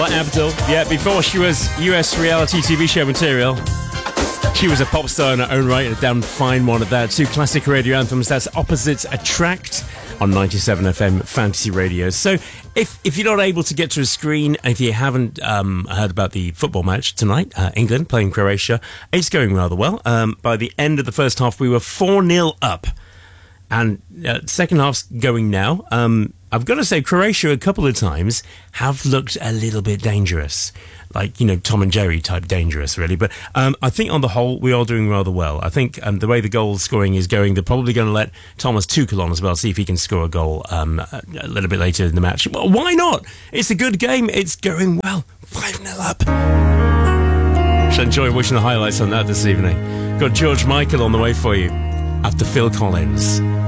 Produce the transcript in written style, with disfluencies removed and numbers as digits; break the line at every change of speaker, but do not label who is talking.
Paula Abdul. Yeah, before she was US reality TV show material, she was a pop star in her own right, and a damn fine one at that. 2 classic radio anthems. That's Opposites Attract on 97 FM Fantasy Radio. So if you're not able to get to a screen, if you haven't heard about the football match tonight, England playing Croatia, it's going rather well. By the end of the first half, we were 4-0 up. And second half's going now. I've got to say, Croatia a couple of times have looked a little bit dangerous. Like, Tom and Jerry type dangerous, really. But I think on the whole, we are doing rather well. I think the way the goal scoring is going, they're probably going to let Thomas Tuchel on as well, see if he can score a goal a little bit later in the match. Well, why not? It's a good game. It's going well. 5-0 up. Should enjoy watching the highlights on that this evening. Got George Michael on the way for you after Phil Collins.